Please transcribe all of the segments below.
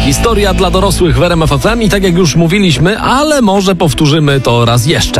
Historia dla dorosłych w RMF FM i tak jak już mówiliśmy, ale może powtórzymy to raz jeszcze.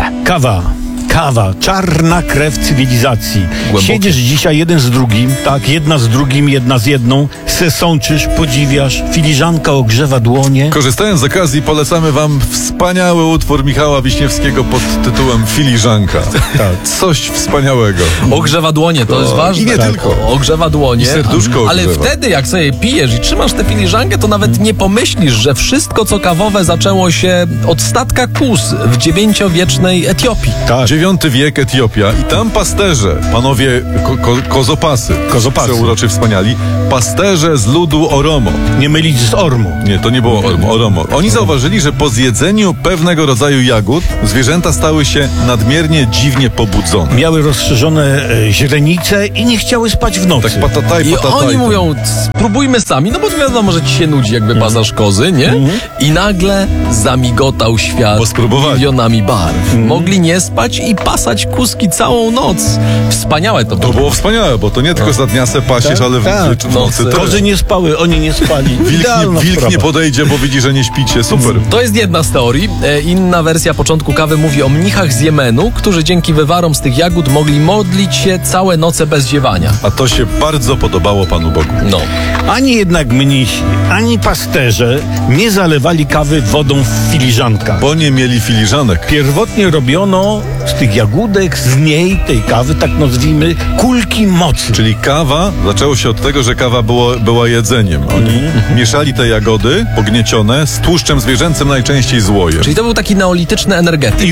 Kawa, czarna krew cywilizacji. Głębokie. Siedzisz dzisiaj jeden z drugim, tak, jedna z drugim, jedna z jedną, se sączysz, podziwiasz, filiżanka ogrzewa dłonie. Korzystając z okazji, polecamy wam wspaniały utwór Michała Wiśniewskiego pod tytułem Filiżanka. Tak. Coś wspaniałego. Ogrzewa dłonie, to jest ważne. i nie tylko. Ogrzewa dłonie. I serduszko ale ogrzewa. wtedy, jak sobie pijesz i trzymasz tę filiżankę, to nawet nie pomyślisz, że wszystko, co kawowe, zaczęło się od statka Kus w IX-wiecznej Etiopii. Tak. IX wiek, Etiopia i tam pasterze, panowie kozopasy, przeuroczy wspaniali, pasterze z ludu Oromo. Nie mylić z Ormu. Nie, to nie było Oromo. Oni zauważyli, że po zjedzeniu pewnego rodzaju jagód zwierzęta stały się nadmiernie dziwnie pobudzone. Miały rozszerzone źrenice i nie chciały spać w nocy. Tak patataj. I oni mówią, spróbujmy sami, no bo wiadomo, że ci się nudzi, jak wypasasz kozy, nie? I nagle zamigotał świat Bo spróbowali. milionami barw. Mogli nie spać i pasać kuski całą noc. Wspaniałe to To było. było wspaniałe, bo to nie tylko za dnia se pasiesz, ale w nocy też. Kozy nie spały, oni nie spali. Wilk nie podejdzie, bo widzi, że nie śpicie. Super. To jest jedna z teorii. Inna wersja początku kawy mówi o mnichach z Jemenu, którzy dzięki wywarom z tych jagód mogli modlić się całe noce bez ziewania. A to się bardzo podobało Panu Bogu. No. Ani jednak mnisi, ani pasterze nie zalewali kawy wodą w filiżankach. Bo nie mieli filiżanek. Pierwotnie robiono z tych jagódek, z niej, tej kawy, tak nazwijmy, kulki mocy. Czyli kawa, zaczęło się od tego, że kawa była jedzeniem. Oni mieszali te jagody pogniecione z tłuszczem zwierzęcym, najczęściej z łojem. Czyli to był taki neolityczny energetyk.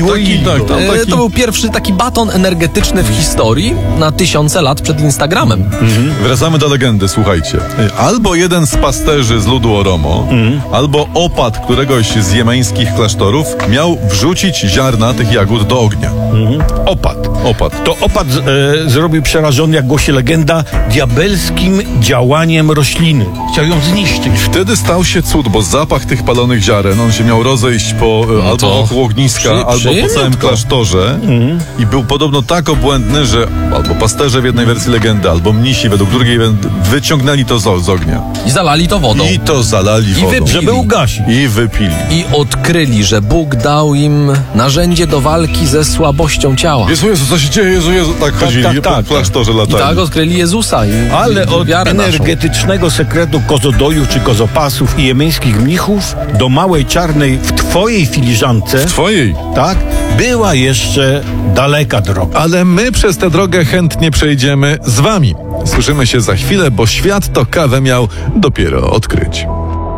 To był pierwszy taki baton energetyczny w historii na tysiące lat przed Instagramem. Wracamy do legendy, słuchajcie. Albo jeden z pasterzy z ludu Oromo, albo opat któregoś z jemeńskich klasztorów miał wrzucić ziarna tych jagód do ognia. Opat. To opat zrobił przerażony, jak głosi legenda, diabelskim działaniem rośliny. Chciał ją zniszczyć. Wtedy stał się cud, bo zapach tych palonych ziaren, on się miał rozejść albo wokół ogniska, albo po całym klasztorze i był podobno tak obłędny, że albo pasterze w jednej wersji legendy, albo mnisi według drugiej wyciągnęli to z ognia. I zalali to wodą. I to zalali wodą. wypili. Żeby ugasić. I wypili. I odkryli, że Bóg dał im narzędzie do walki ze słabością ciała. Jezu, co się dzieje? Jezu. Tak chodzili po klasztorze I latali. tak odkryli Jezusa. Ale od wiarę energetycznego sekretu kozodojów czy kozopasów i jemeńskich mnichów do małej czarnej w twojej filiżance, Twojej. tak, była jeszcze daleka droga. Ale my przez tę drogę chętnie przejdziemy z wami. Słyszymy się za chwilę, bo świat to kawę miał dopiero odkryć.